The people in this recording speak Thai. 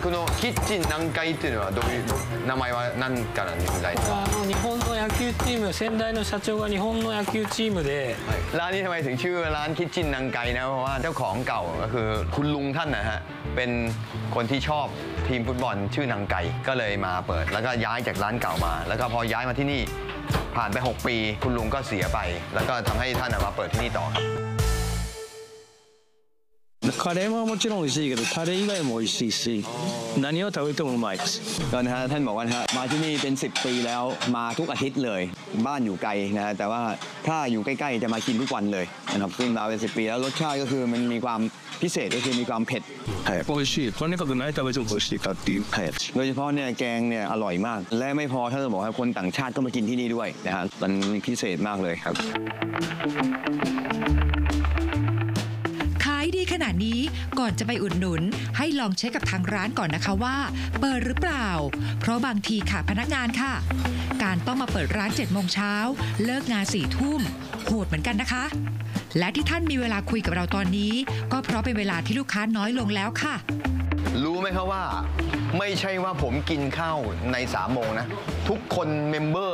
このキッチン南海っていうのはどういう名前は何から由来ですか日本の野球チーム先代の社長が日本の野球チームでร้านนี้ทำไมถึงชื่อร้านคิทชินนังไกนะเพราะว่าเจ้าของเก่าก็คือคุณลุงท่านนะฮะเป็นคนที่ชอบทีมฟุตบอลชื่อนังไกก็เลยมาเปิดแล้วก็ย้ายจากร้านเก่ามาแล้วก็พอย้ายมาที่นี่ผ่านไป6ปีคุณลุงก็เสียไปแล้วก็ทำให้ท่านมาเปิดที่นี่ต่อครับカレーはもちろん美味しいけどカレー以外も美味しいし何を食べてもうまいですก็นะฮะท่านบอกว่านะฮะมาที่นี่เป็น10 ปีแล้วมาทุกอาทิตย์เลยบ้านอยู่ไกลนะฮะแต่ว่าถ้าอยู่ใกล้ๆจะมากินทุกวันเลยนะครับซึ่งมาเป็น10 ปีแล้วรสชาติก็คือมันมีความพิเศษก็คือมีความเผ็ด美味しいとにかく何食べても美味しいかっていうโดยเฉพาะเนี่ยแกงเนี่ยอร่อยมากและไม่พอถ้าจะบอกให้คนต่างชาติก็มากินที่นี่ด้วยนะฮะมันพิเศษมากเลยครับขายดีขนาดนี้ก่อนจะไปอุดหนุนให้ลองเช็คกับทางร้านก่อนนะคะว่าเปิดหรือเปล่าเพราะบางทีขาดพนักงานค่ะการต้องมาเปิดร้าน7 โมงเช้าเลิกงาน4 ทุ่มโหดเหมือนกันนะคะและที่ท่านมีเวลาคุยกับเราตอนนี้ก็เพราะเป็นเวลาที่ลูกค้าน้อยลงแล้วค่ะรู้ไหมครับว่าไม่ใช่ว่าผมกินข้าวใน3 โมงนะทุกคนเมมเบอร์